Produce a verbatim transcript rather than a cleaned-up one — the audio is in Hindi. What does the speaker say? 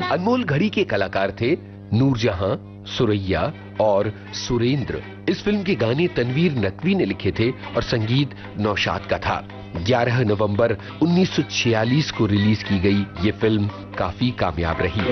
अनमोल घड़ी के कलाकार थे नूरजहां, सुरैया और सुरेंद्र। इस फिल्म के गाने तनवीर नकवी ने लिखे थे और संगीत नौशाद का था। ग्यारह नवंबर उन्नीस सौ छियालीस को रिलीज की गई ये फिल्म काफी कामयाब रही।